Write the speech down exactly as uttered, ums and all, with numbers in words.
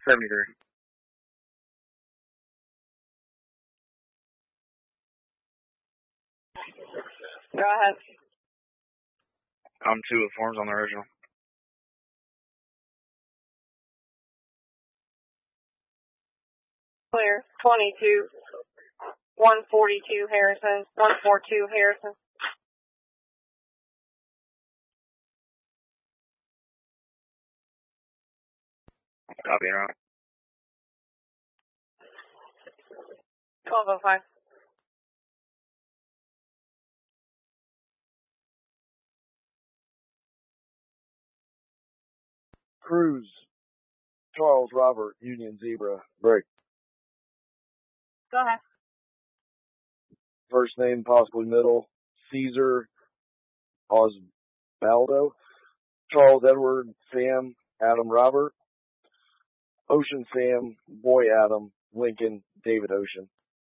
seventy-three. Go ahead. I'm two with forms on the original. Clear. twenty-two. one forty-two Harrison. one forty-two Harrison. Copy, around. twelve oh five. Cruz, Charles Robert, Union Zebra, break. Go ahead. First name, possibly middle, Caesar Osbaldo, Charles Edward, Sam, Adam Robert, Ocean Sam, Boy Adam, Lincoln, David Ocean.